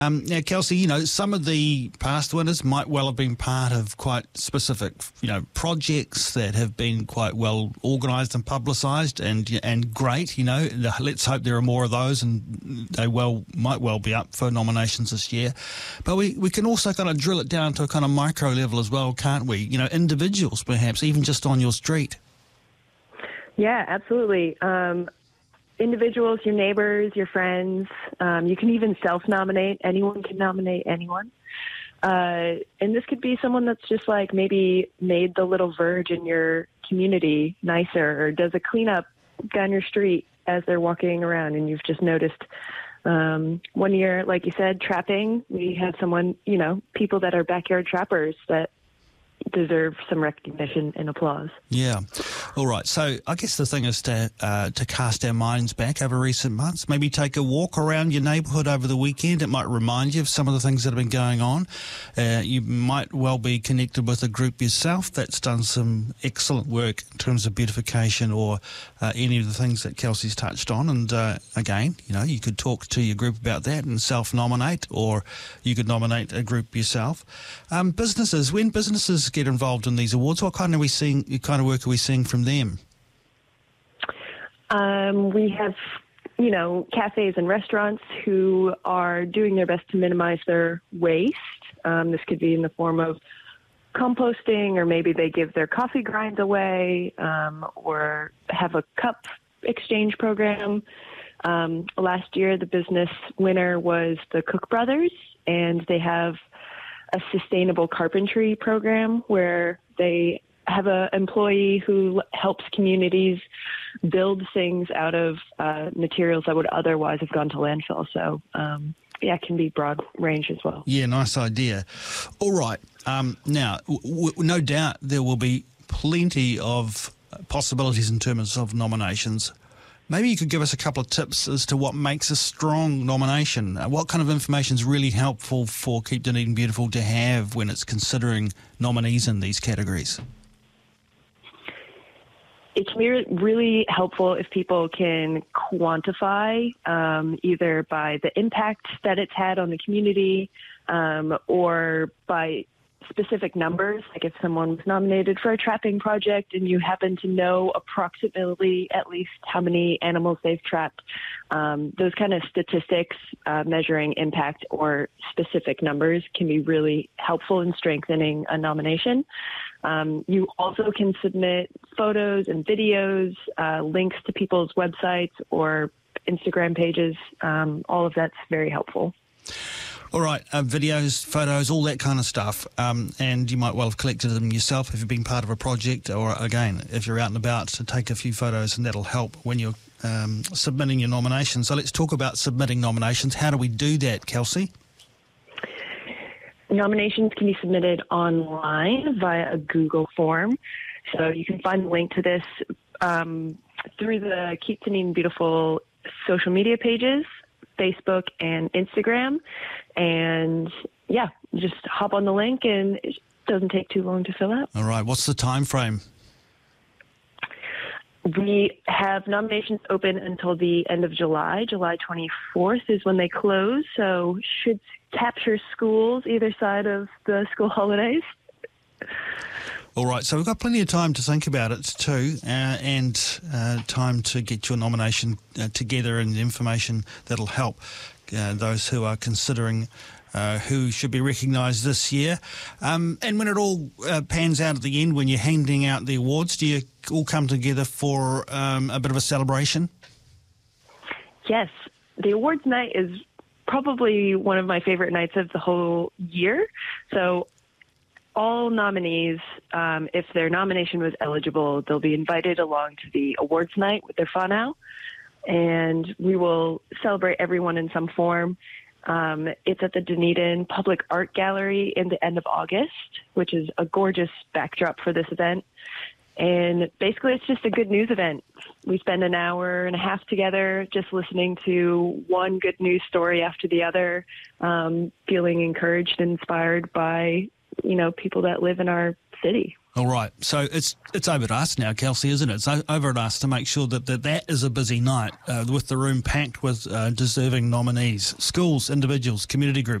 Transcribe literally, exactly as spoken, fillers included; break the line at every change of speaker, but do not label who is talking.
Um, now, Kelsey, you know, some of the past winners might well have been part of quite specific, you know, projects that have been quite well organised and publicised and and great, you know. Let's hope there are more of those and they well might well be up for nominations this year. But we, we can also kind of drill it down to a kind of micro level as well, can't we? You know, individuals perhaps, even just on your street.
Yeah, absolutely. Um Individuals, your neighbors, your friends. Um, you can even self-nominate. Anyone can nominate anyone. Uh, and this could be someone that's just like maybe made the little verge in your community nicer, or does a cleanup down your street as they're walking around and you've just noticed. Um, one year, like you said, trapping, we had someone, you know, people that are backyard trappers that deserve some recognition and applause.
Yeah. All right. So I guess the thing is to uh, to cast our minds back over recent months. Maybe take a walk around your neighbourhood over the weekend. It might remind you of some of the things that have been going on. Uh, you might well be connected with a group yourself that's done some excellent work in terms of beautification or uh, any of the things that Kelsey's touched on. And uh, again, you know, you could talk to your group about that and self-nominate, or you could nominate a group yourself. Um, businesses, when businesses get involved in these awards, what kind of we seeing? What kind of work are we seeing from them?
Um, we have, you know, cafes and restaurants who are doing their best to minimize their waste. Um, this could be in the form of composting, or maybe they give their coffee grinds away, um, or have a cup exchange program. Um, last year, the business winner was the Cook Brothers, and they have a sustainable carpentry program where they have an employee who helps communities build things out of uh, materials that would otherwise have gone to landfill. So, um, yeah, it can be broad range as well.
Yeah, nice idea. All right. Um, now, w- w- no doubt there will be plenty of possibilities in terms of nominations. Maybe you could give us a couple of tips as to what makes a strong nomination. Uh, what kind of information is really helpful for Keep Dunedin Beautiful to have when it's considering nominees in these categories?
It can be really helpful if people can quantify um, either by the impact that it's had on the community um, or by specific numbers. Like if someone was nominated for a trapping project and you happen to know approximately at least how many animals they've trapped, um, those kind of statistics uh, measuring impact or specific numbers can be really helpful in strengthening a nomination. Um, you also can submit photos and videos, uh, links to people's websites or Instagram pages. Um, all of that's very helpful.
All right, uh, videos, photos, all that kind of stuff. Um, and you might well have collected them yourself if you've been part of a project, or again, if you're out and about, to take a few photos, and that'll help when you're um, submitting your nomination. So let's talk about submitting nominations. How do we do that, Kelsey?
Nominations can be submitted online via a Google form. So you can find the link to this um, through the Keep Dunedin Beautiful social media pages, Facebook and Instagram. And yeah, just hop on the link and it doesn't take too long to fill out.
All right. What's the time frame?
We have nominations open until the end of July. July twenty-fourth is when they close, so should capture schools either side of the school holidays.
All right, so we've got plenty of time to think about it too, uh, and uh, time to get your nomination uh, together and the information that'll help uh, those who are considering uh, who should be recognised this year. Um, and when it all uh, pans out at the end, when you're handing out the awards, do you all come together for um, a bit of a celebration?
Yes, the awards night is probably one of my favorite nights of the whole year. So all nominees, um, if their nomination was eligible, they'll be invited along to the awards night with their whānau, and we will celebrate everyone in some form. Um, it's at the Dunedin Public Art Gallery in the end of August, which is a gorgeous backdrop for this event. And basically, it's just a good news event. We spend an hour and a half together just listening to one good news story after the other, um, feeling encouraged and inspired by, you know, people that live in our city.
All right, so it's it's over to us now, Kelsey, isn't it? It's o- over to us to make sure that that, that is a busy night uh, with the room packed with uh, deserving nominees, schools, individuals, community groups.